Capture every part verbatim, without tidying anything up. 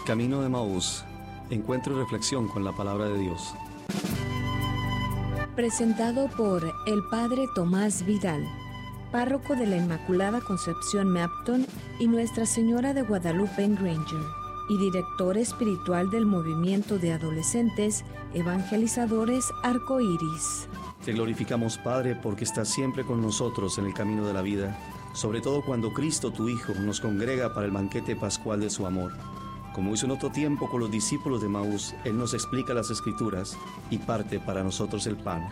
Camino de Emaús, encuentro y reflexión con la palabra de Dios. Presentado por el Padre Tomás Vidal, párroco de la Inmaculada Concepción Meapton y Nuestra Señora de Guadalupe en Granger, y director espiritual del movimiento de adolescentes evangelizadores Arco Iris. Te glorificamos, Padre, porque estás siempre con nosotros en el camino de la vida, sobre todo cuando Cristo, tu Hijo, nos congrega para el banquete pascual de su amor. Como hizo en otro tiempo con los discípulos de Emaús, Él nos explica las Escrituras y parte para nosotros el pan.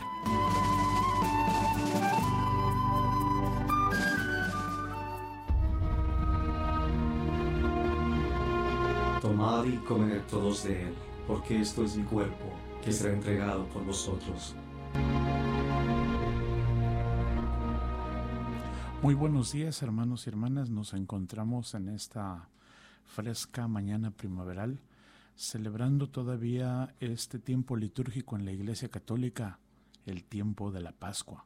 Tomad y comed todos de él, porque esto es mi cuerpo, que será entregado por vosotros. Muy buenos días, hermanos y hermanas. Nos encontramos en esta fresca mañana primaveral, celebrando todavía este tiempo litúrgico en la Iglesia Católica, el tiempo de la Pascua.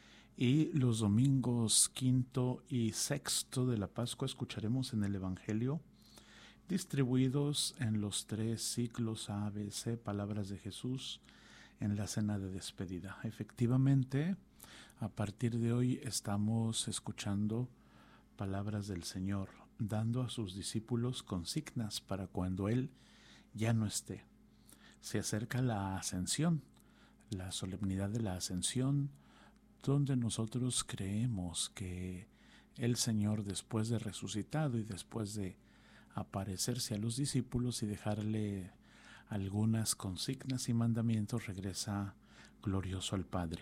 Y los domingos quinto y sexto de la Pascua escucharemos en el Evangelio, distribuidos en los tres ciclos A, B, C, palabras de Jesús en la cena de despedida. Efectivamente, a partir de hoy estamos escuchando palabras del Señor, dando a sus discípulos consignas para cuando Él ya no esté. Se acerca la ascensión, la solemnidad de la ascensión, donde nosotros creemos que el Señor, después de resucitado y después de aparecerse a los discípulos y dejarle algunas consignas y mandamientos, regresa glorioso al Padre.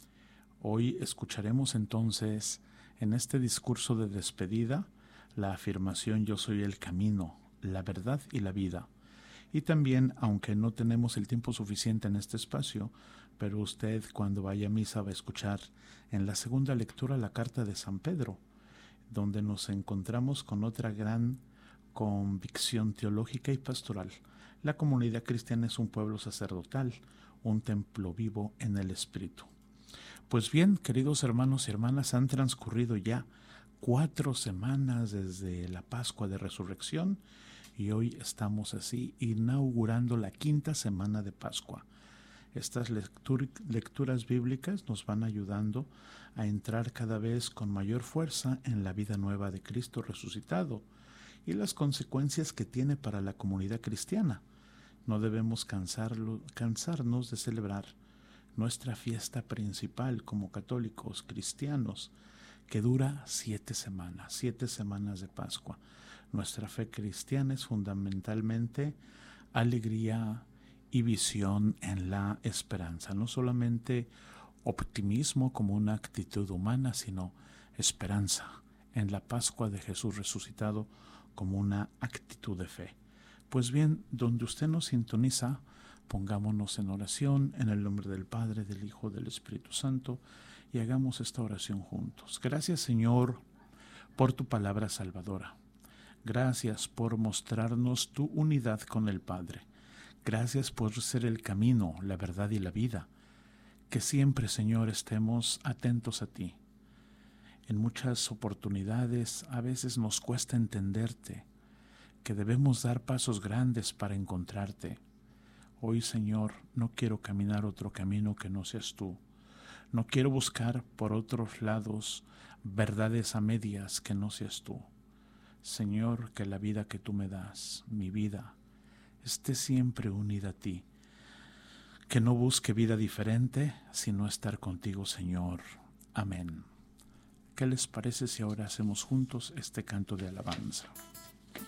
Hoy escucharemos entonces en este discurso de despedida la afirmación: yo soy el camino, la verdad y la vida. Y también, aunque no tenemos el tiempo suficiente en este espacio, pero usted cuando vaya a misa va a escuchar en la segunda lectura la carta de San Pedro, donde nos encontramos con otra gran convicción teológica y pastoral. La comunidad cristiana es un pueblo sacerdotal, un templo vivo en el Espíritu. Pues bien, queridos hermanos y hermanas, han transcurrido ya cuatro semanas desde la Pascua de Resurrección y hoy estamos así inaugurando la quinta semana de Pascua. Estas lectur- lecturas bíblicas nos van ayudando a entrar cada vez con mayor fuerza en la vida nueva de Cristo resucitado y las consecuencias que tiene para la comunidad cristiana. No debemos cansarlo, cansarnos de celebrar nuestra fiesta principal como católicos cristianos, que dura siete semanas, siete semanas de Pascua. Nuestra fe cristiana es fundamentalmente alegría y visión en la esperanza, no solamente optimismo como una actitud humana, sino esperanza en la Pascua de Jesús resucitado como una actitud de fe. Pues bien, donde usted nos sintoniza, pongámonos en oración en el nombre del Padre, del Hijo, del Espíritu Santo, y hagamos esta oración juntos. Gracias, Señor, por tu palabra salvadora. Gracias por mostrarnos tu unidad con el Padre. Gracias por ser el camino, la verdad y la vida. Que siempre, Señor, estemos atentos a ti. En muchas oportunidades a veces nos cuesta entenderte, que debemos dar pasos grandes para encontrarte. Hoy, Señor, no quiero caminar otro camino que no seas tú. No quiero buscar por otros lados verdades a medias que no seas tú. Señor, que la vida que tú me das, mi vida, esté siempre unida a ti. Que no busque vida diferente, sino estar contigo, Señor. Amén. ¿Qué les parece si ahora hacemos juntos este canto de alabanza?